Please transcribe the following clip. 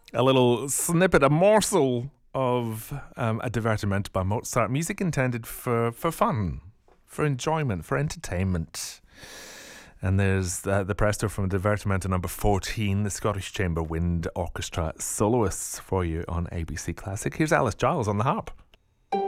A little snippet, a morsel of a divertiment by Mozart. Music intended for fun, for enjoyment, for entertainment. And there's the presto from Divertimento number 14, the Scottish Chamber Wind Orchestra soloists for you on ABC Classic. Here's Alice Giles on the harp.